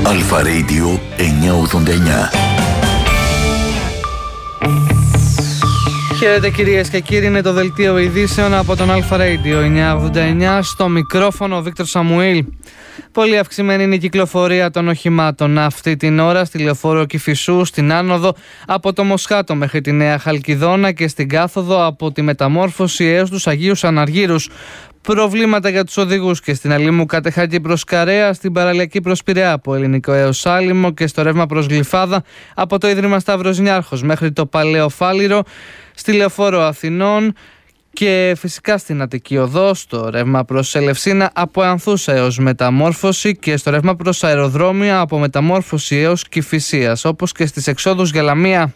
Αλφα Radio 989. Χαίρετε κυρίες και κύριοι, είναι το δελτίο ειδήσεων από τον Αλφα Radio 989. Στο μικρόφωνο ο Βίκτορ Σαμουήλ. Πολύ αυξημένη είναι η κυκλοφορία των οχημάτων αυτή την ώρα στη Λεωφόρο Κηφισού, στην άνοδο από το Μοσχάτο μέχρι τη Νέα Χαλκιδόνα και στην κάθοδο από τη Μεταμόρφωση έως τους Αγίους Αναργύρους. Προβλήματα για τους οδηγούς και στην Αλήμου Κατεχάκη προς Καρέα, στην παραλιακή προς Πειραιά από Ελληνικό έως Άλυμο και στο ρεύμα προς Γλυφάδα από το Ίδρυμα Σταύρος Νιάρχος μέχρι το Παλαιό Φάληρο, στη Λεωφόρο Αθηνών και φυσικά στην Αττική Οδό, στο ρεύμα προς Ελευσίνα από Ανθούσα έως Μεταμόρφωση και στο ρεύμα προς αεροδρόμια από Μεταμόρφωση έως Κηφισίας, όπως και στις εξόδους για Λαμία.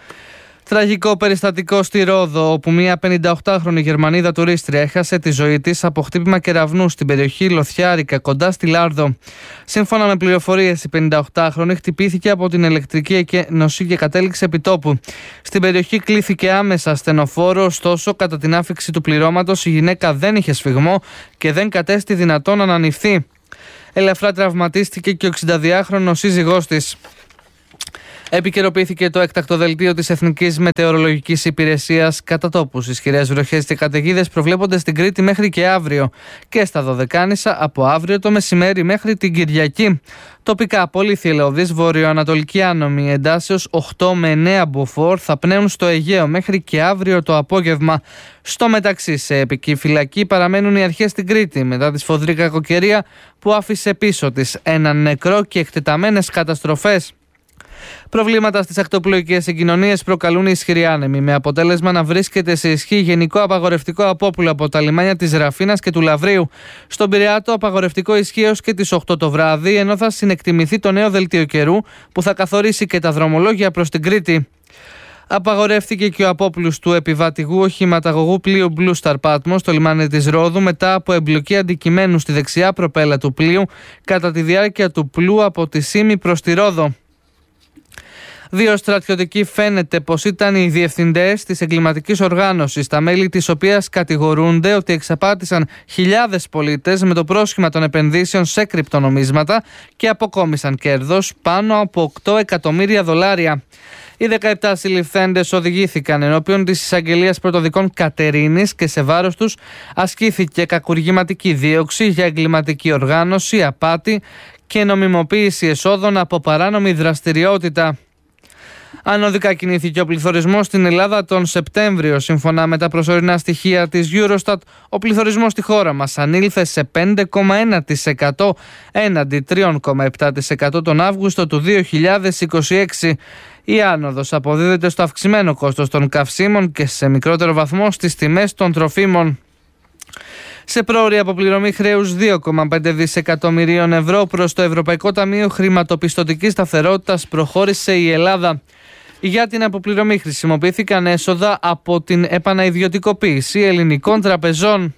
Τραγικό περιστατικό στη Ρόδο, όπου μια 58χρονη Γερμανίδα τουρίστρια έχασε τη ζωή της από χτύπημα κεραυνού στην περιοχή Λοθιάρικα, κοντά στη Λάρδο. Σύμφωνα με πληροφορίες, η 58χρονη χτυπήθηκε από την ηλεκτρική εκένωση και κατέληξε επιτόπου. Στην περιοχή κλήθηκε άμεσα ασθενοφόρο, ωστόσο, κατά την άφιξη του πληρώματος, η γυναίκα δεν είχε σφυγμό και δεν κατέστη δυνατόν να ανανυφθεί. Ελαφρά τραυματίστηκε και ο 62χρονος σύζυγός της. Επικαιροποιήθηκε το έκτακτο δελτίο της Εθνικής Μετεωρολογικής Υπηρεσίας. Κατά τόπους, ισχυρές βροχές και καταιγίδες προβλέπονται στην Κρήτη μέχρι και αύριο και στα Δωδεκάνησα από αύριο το μεσημέρι μέχρι την Κυριακή. Τοπικά απολύθη ελαιοδής βορειοανατολική άνομη εντάσεως 8 με 9 μποφόρ θα πνέουν στο Αιγαίο μέχρι και αύριο το απόγευμα. Στο μεταξύ, σε επικεφυλακή παραμένουν οι αρχές στην Κρήτη μετά τη σφοδρή κακοκαιρία που άφησε πίσω της έναν νεκρό και εκτεταμένες καταστροφές. Προβλήματα στις ακτοπλοϊκές συγκοινωνίες προκαλούν ισχυροί άνεμοι, με αποτέλεσμα να βρίσκεται σε ισχύ γενικό απαγορευτικό απόπουλο από τα λιμάνια της Ραφίνας και του Λαβρίου. Στον Πειραιά το απαγορευτικό ισχύει έως και τις 8 το βράδυ, ενώ θα συνεκτιμηθεί το νέο δελτίο καιρού που θα καθορίσει και τα δρομολόγια προς την Κρήτη. Απαγορεύτηκε και ο απόπλους του επιβατηγού οχηματαγωγού πλοίου Blue Star Patmos στο λιμάνι της Ρόδου μετά από εμπλοκή αντικειμένου στη δεξιά προπέλα του πλοίου κατά τη διάρκεια του πλοίου από τη Σύμη προς τη Ρόδο. Δύο στρατιωτικοί φαίνεται πως ήταν οι διευθυντές της εγκληματικής οργάνωσης, τα μέλη της οποίας κατηγορούνται ότι εξαπάτησαν χιλιάδες πολίτες με το πρόσχημα των επενδύσεων σε κρυπτονομίσματα και αποκόμισαν κέρδος πάνω από $8 εκατομμύρια. Οι 17 συλληφθέντες οδηγήθηκαν ενώπιον της εισαγγελίας πρωτοδικών Κατερίνης και σε βάρος τους ασκήθηκε κακουργηματική δίωξη για εγκληματική οργάνωση, απάτη και νομιμοποίηση εσόδων από παράνομη δραστηριότητα. Ανωδικά κινήθηκε ο πληθωρισμός στην Ελλάδα τον Σεπτέμβριο. Σύμφωνα με τα προσωρινά στοιχεία της Eurostat, ο πληθωρισμός στη χώρα μας ανήλθε σε 5,1% έναντι 3,7% τον Αύγουστο του 2026. Η άνοδος αποδίδεται στο αυξημένο κόστος των καυσίμων και σε μικρότερο βαθμό στις τιμές των τροφίμων. Σε πρόωρη αποπληρωμή χρέους 2,5 δισεκατομμυρίων ευρώ προς το Ευρωπαϊκό Ταμείο Χρηματοπιστωτικής Σταθερότητας προχώρησε η Ελλάδα. Για την αποπληρωμή χρησιμοποιήθηκαν έσοδα από την επανaiδιωτικοποίηση ελληνικών τραπεζών.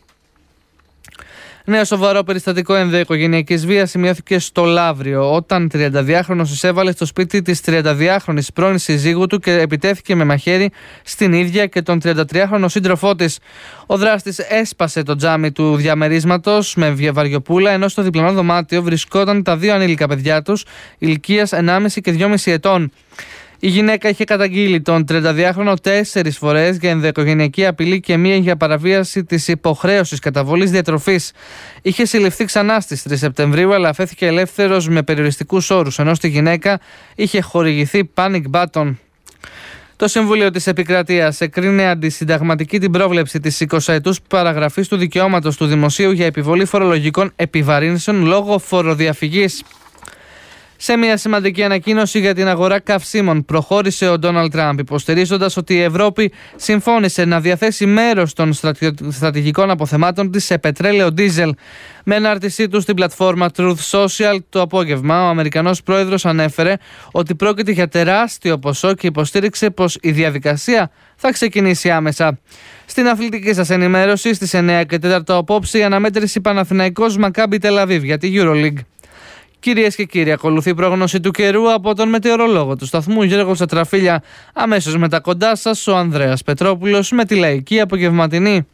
Νέο σοβαρό περιστατικό ενδοοικογενειακής βίας σημειώθηκε στο Λαύριο, όταν 32χρονος εισέβαλε στο σπίτι της 32χρονης πρώην συζύγου του και επιτέθηκε με μαχαίρι στην ίδια και τον 33χρονο σύντροφό της. Ο δράστης έσπασε το τζάμι του διαμερίσματος με βαριοπούλα, ενώ στο διπλανό δωμάτιο βρισκόταν τα δύο ανήλικα παιδιά τους, ηλικίας 1,5 και 2,5 ετών. Η γυναίκα είχε καταγγείλει τον 32χρονο 4 φορές για ενδοοικογενειακή απειλή και μία για παραβίαση της υποχρέωσης καταβολής διατροφής. Είχε συλληφθεί ξανά στις 3 Σεπτεμβρίου, αλλά αφέθηκε ελεύθερος με περιοριστικούς όρους, ενώ στη γυναίκα είχε χορηγηθεί panic button. Το Συμβούλιο της Επικρατείας εκρίνει αντισυνταγματική την πρόβλεψη της 20ετούς παραγραφής του δικαιώματος του Δημοσίου για επιβολή φορολογικών επιβαρύνσεων λόγω φοροδιαφυγής. Σε μια σημαντική ανακοίνωση για την αγορά καυσίμων, προχώρησε ο Ντόναλντ Τραμπ, υποστηρίζοντας ότι η Ευρώπη συμφώνησε να διαθέσει μέρος των στρατηγικών αποθεμάτων της σε πετρέλαιο ντίζελ. Με ανάρτησή του στην πλατφόρμα Truth Social το απόγευμα, ο Αμερικανός πρόεδρος ανέφερε ότι πρόκειται για τεράστιο ποσό και υποστήριξε πως η διαδικασία θα ξεκινήσει άμεσα. Στην αθλητική σας ενημέρωση, στις 9 και 4 απόψε, η αναμέτρηση Παναθηναϊκός Μακάμπι Τελαβίβ για τη EuroLeague. Κυρίες και κύριοι, ακολουθεί η πρόγνωση του καιρού από τον μετεωρολόγο του σταθμού Γιώργο Σατραφίλια. Αμέσως μετά κοντά σας ο Ανδρέας Πετρόπουλος με τη λαϊκή απογευματινή.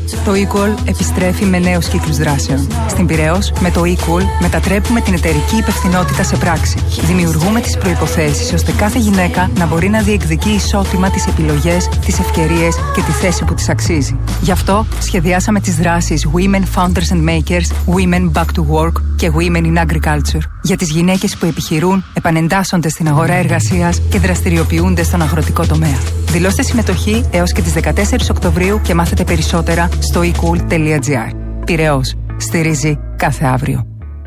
Το eCall επιστρέφει με νέους κύκλους δράσεων. Στην Πειραιώς, με το eCall μετατρέπουμε την εταιρική υπευθυνότητα σε πράξη. Δημιουργούμε τις προϋποθέσεις ώστε κάθε γυναίκα να μπορεί να διεκδικεί ισότιμα τις επιλογές, τις ευκαιρίες και τη θέση που της αξίζει. Γι' αυτό σχεδιάσαμε τις δράσεις Women Founders and Makers, Women Back to Work και Women in Agriculture για τις γυναίκες που επιχειρούν, επανεντάσσονται στην αγορά εργασίας και δραστηριοποιούνται στον αγροτικό τομέα. Δηλώστε συμμετοχή έως και τις 14 Οκτωβρίου και μάθετε περισσότερα στο ecool.gr. Πειραιώς. Στηρίζει κάθε αύριο.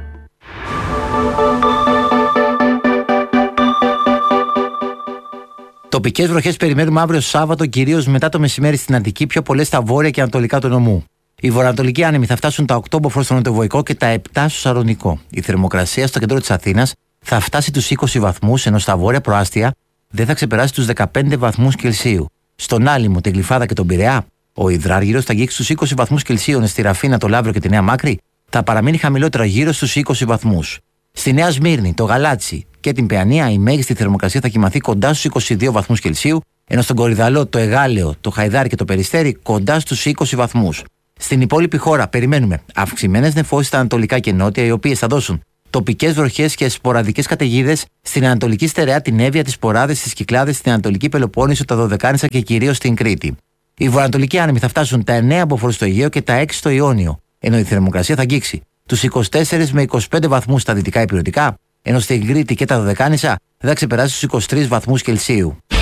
Τοπικές βροχές περιμένουμε αύριο Σάββατο, κυρίως μετά το μεσημέρι στην Αττική, πιο πολλές στα βόρεια και ανατολικά του νομού. Οι βορειοανατολικοί άνεμοι θα φτάσουν τα 8 μποφόρ στο νοτιοβοϊκό και τα 7 στο Σαρονικό. Η θερμοκρασία στο κέντρο της Αθήνας θα φτάσει τους 20 βαθμούς, ενώ στα βόρεια προάστια δεν θα ξεπεράσει τους 15 βαθμούς Κελσίου. Στον Άλυμο, την Γλυφάδα και τον Πειραιά, ο υδράργυρος θα αγγίξει στους 20 βαθμούς Κελσίου, στη Ραφίνα, το Λαύριο και τη Νέα Μάκρη θα παραμείνει χαμηλότερα γύρω στους 20 βαθμούς. Στη Νέα Σμύρνη, το Γαλάτσι και την Παιανία η μέγιστη θερμοκρασία θα κοιμαθεί κοντά στους 22 βαθμούς Κελσίου, ενώ στον Κορυδαλό, το Εγάλεο, το Χαϊδάρι και το Περιστέρι κοντά στους 20 βαθμούς. Στην υπόλοιπη χώρα περιμένουμε αυξημένες νεφώσεις στα ανατολικά και νότια, οι οποίες θα δώσουν τοπικές βροχές και σποραδικές καταιγίδες στην Ανατολική Στερεά, την Εύβοια, τις Ποράδες, τις Κυκλάδες, στην Ανατολική Πελοπόννησο, τα Δωδεκάνησα και κυρίως στην Κρήτη. Οι βορειοανατολικοί άνεμοι θα φτάσουν τα 9 μποφόρ στο Αιγαίο και τα 6 στο Ιόνιο, ενώ η θερμοκρασία θα αγγίξει τους 24 με 25 βαθμούς στα δυτικά υπηρετικά, ενώ στην Κρήτη και τα Δωδεκάνησα δεν θα ξεπεράσει τους 23 βαθμούς Κελσίου.